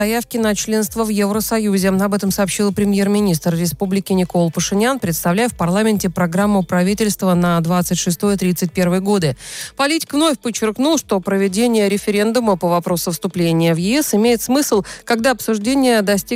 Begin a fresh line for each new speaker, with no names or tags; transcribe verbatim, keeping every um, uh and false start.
Заявки на членство в Евросоюзе. Об этом сообщил премьер-министр республики Никол Пашинян, представляя в парламенте программу правительства на двадцать шестой - тридцать первый годы. Политик вновь подчеркнул, что проведение референдума по вопросу вступления в ЕС имеет смысл, когда обсуждение достигнет